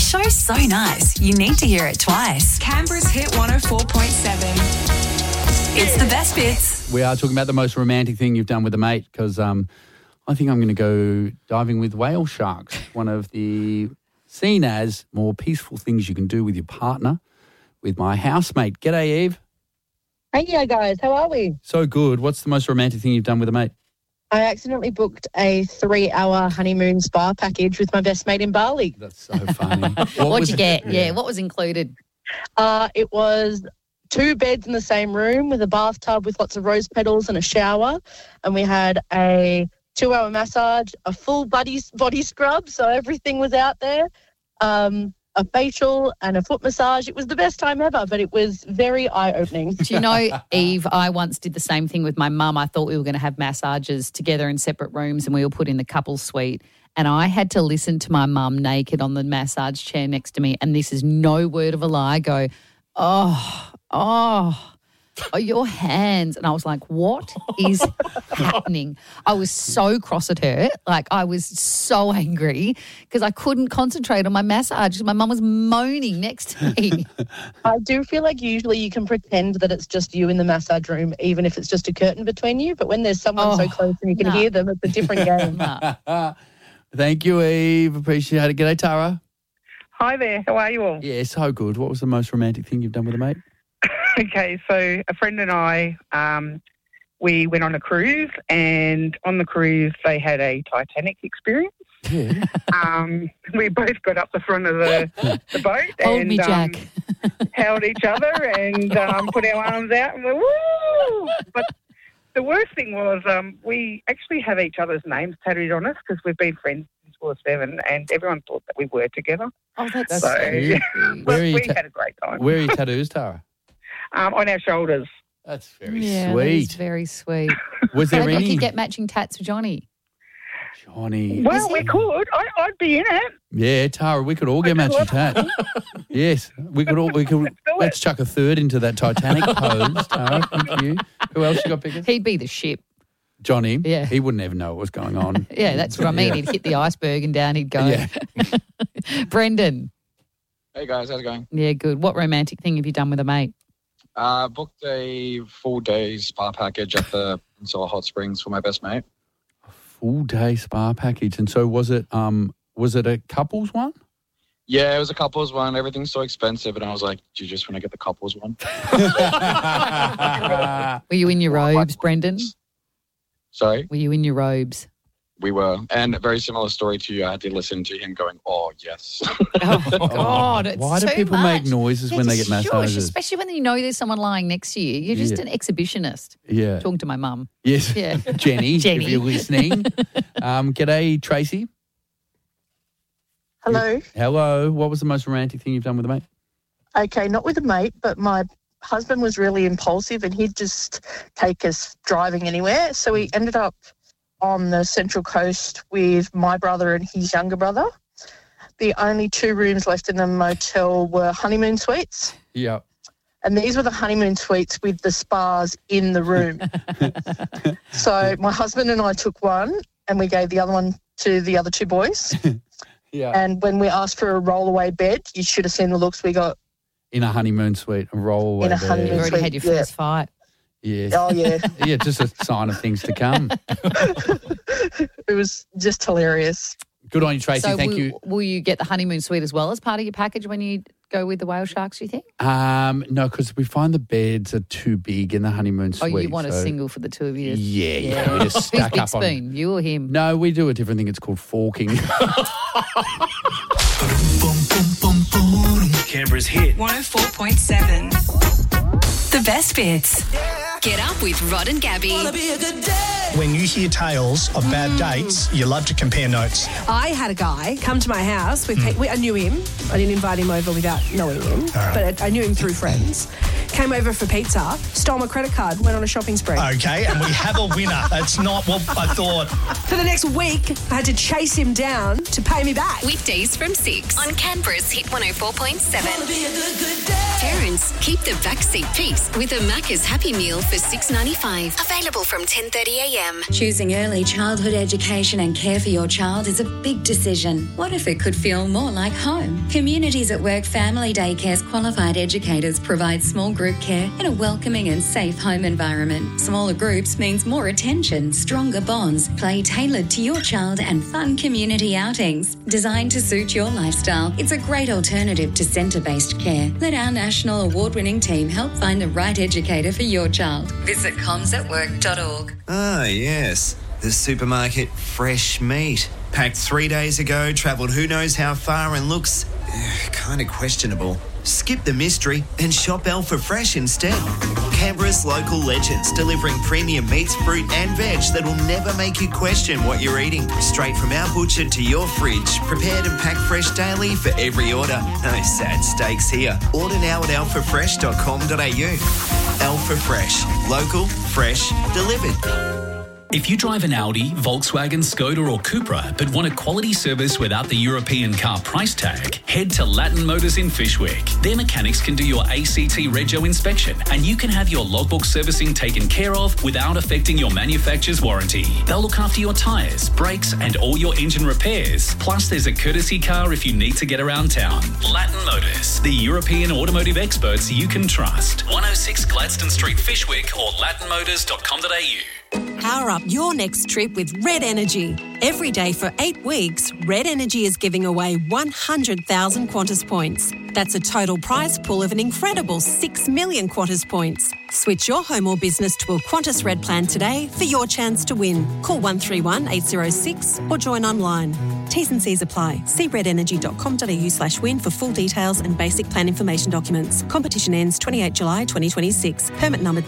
show's so nice, you need to hear it twice. Canberra's Hit 104.7. It's the best bits. We are talking about the most romantic thing you've done with a mate because I think I'm going to go diving with whale sharks, one of the seen as more peaceful things you can do with your partner, with my housemate. G'day, Eve. Hey, guys. How are we? So good. What's the most romantic thing you've done with a mate? I accidentally booked a 3-hour honeymoon spa package with my best mate in Bali. That's so funny. What'd you get? Yeah, what was included? It was 2 beds in the same room with a bathtub with lots of rose petals and a shower. And we had a 2-hour massage, a full body scrub, so everything was out there, a facial and a foot massage. It was the best time ever, but it was very eye-opening. Do you know, Eve, I once did the same thing with my mum. I thought we were going to have massages together in separate rooms and we were put in the couples suite. And I had to listen to my mum naked on the massage chair next to me, and this is no word of a lie, go, oh, your hands. And I was like, what is happening? I was so cross at her. Like, I was so angry because I couldn't concentrate on my massage. My mum was moaning next to me. I do feel like usually you can pretend that it's just you in the massage room, even if it's just a curtain between you. But when there's someone so close and you can hear them, it's a different game. Thank you, Eve. Appreciate it. G'day, Tara. Hi there. How are you all? Yeah, so good. What was the most romantic thing you've done with a mate? Okay, so a friend and I, we went on a cruise, and on the cruise they had a Titanic experience. Yeah. We both got up the front of the boat Hold and me, Jack. held each other and put our arms out and went, woo! But the worst thing was we actually have each other's names tattooed on us because we've been friends since we were 7, and everyone thought that we were together. Oh, that's So sweet. we had a great time. Where are your tattoos, Tara? On our shoulders. That's very Yeah, sweet. that is very sweet. Was there Maybe you any? could get matching tats for Johnny. Johnny. Well, we could. I'd be in it. Yeah, Tara, we could all get matching tats. Yes, we could all. Let's chuck a third into that Titanic pose, Tara. Thank you. Who else you got picking? He'd be the ship. Johnny. Yeah. He wouldn't even know what was going on. Yeah, that's what I mean. He'd hit the iceberg and down he'd go. Yeah. Brendan. Hey guys, how's it going? Yeah, good. What romantic thing have you done with a mate? Booked a full-day spa package at the Peninsula Hot Springs for my best mate. A full day spa package. And so was it a couples one? Yeah, it was a couples one. Everything's so expensive, and I was like, do you just want to get the couples one? Were you in your robes, Brendan? Sorry? Were you in your robes? We were. And a very similar story to you. I had to listen to him going, oh, yes. Oh, God. It's Why do too people much. make noises when they get Shush, massages? especially when you know there's someone lying next to you. You're just an exhibitionist. Yeah. Talking to my mum. Yes. Yeah. Jenny, Jenny. if you're listening. G'day, Tracy. Hello. Hello. What was the most romantic thing you've done with a mate? Okay, not with a mate, but my husband was really impulsive and he'd just take us driving anywhere. So we ended up on the Central Coast with my brother and his younger brother. The only 2 rooms left in the motel were honeymoon suites. Yeah. And these were the honeymoon suites with the spas in the room. So my husband and I took one and we gave the other one to the other 2 boys. Yeah. And when we asked for a rollaway bed, you should have seen the looks we got. In a honeymoon suite, a roll away In a bed. honeymoon You already suite, had your yeah. first fight. Yes. Oh, yeah. Yeah, just a sign of things to come. It was just hilarious. Good on you, Tracy. So Thank you. will you get the honeymoon suite as well as part of your package when you go with the whale sharks, do you think? No, because we find the beds are too big in the honeymoon Oh, suite. you want a single for the 2 of you? Yeah, we just Who's stack big up on. spoon, you or him? No, we do a different thing. It's called forking. Canberra's Hit 104.7. The best bits. Get up with Rod and Gabby. When you hear tales of bad dates, you love to compare notes. I had a guy come to my house with I knew him. I didn't invite him over without knowing him, but I knew him through friends. Came over for pizza, stole my credit card, went on a shopping spree. Okay, and we have a winner. That's not what I thought. For the next week, I had to chase him down to pay me back. Weekdays from 6 on Canberra's Hit 104.7. Parents, keep the backseat peace with a Macca's Happy Meal for $6.95. Available from 10:30 a.m. a.m. Choosing early childhood education and care for your child is a big decision. What if it could feel more like home? Communities at Work Family Daycare's qualified educators provide small group care in a welcoming and safe home environment. Smaller groups means more attention, stronger bonds, play tailored to your child and fun community outings. Designed to suit your lifestyle, it's a great alternative to centre-based care. Let our national award-winning team help find the right educator for your child. Visit comsatwork.org. Ah, yes. The supermarket fresh meat. Packed 3 days ago, travelled who knows how far and looks kind of questionable. Skip the mystery and shop Alpha Fresh instead. Canberra's local legends, delivering premium meats, fruit and veg that will never make you question what you're eating. Straight from our butcher to your fridge, prepared and packed fresh daily for every order. No sad steaks here. Order now at alphafresh.com.au. Alpha Fresh. Local, fresh, delivered. If you drive an Audi, Volkswagen, Skoda or Cupra but want a quality service without the European car price tag, head to Latin Motors in Fishwick. Their mechanics can do your ACT Rego inspection and you can have your logbook servicing taken care of without affecting your manufacturer's warranty. They'll look after your tyres, brakes and all your engine repairs. Plus there's a courtesy car if you need to get around town. Latin Motors, the European automotive experts you can trust. 106 Gladstone Street, Fishwick or latinmotors.com.au. Power up your next trip with Red Energy. Every day for 8 weeks, Red Energy is giving away 100,000 Qantas points. That's a total prize pool of an incredible 6 million Qantas points. Switch your home or business to a Qantas Red plan today for your chance to win. Call 131 806 or join online. T's and C's apply. See redenergy.com.au/win for full details and basic plan information documents. Competition ends 28 July 2026. Permit number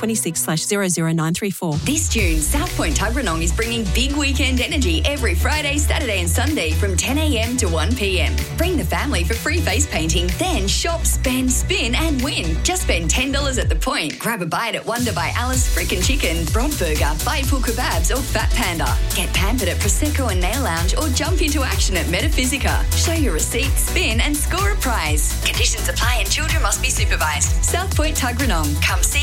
TP26/00934. This June, South Point Tuggeranong is bringing big weekend energy every Friday, Saturday and Sunday from 10 a.m. to 1 p.m. Bring the family for free face painting, then shop, spend, spin and win. Just spend $10 at the point. Grab a bite at Wonder by Alice Frickin' Chicken, Broad Burger, Baypool Kebabs or Fat Panda. Get pampered at Prosecco and Nail Lounge or jump into action at Metaphysica. Show your receipt, spin and score a prize. Conditions apply and children must be supervised. South Point Tuggeranong. Come see